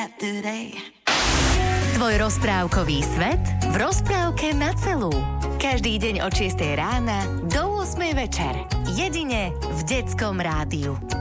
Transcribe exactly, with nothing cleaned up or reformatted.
today. Tvoj rozprávkový svet v rozprávke na celú. Každý deň od šiestej rána do ôsmej večer. Jedine v Detskom rádiu.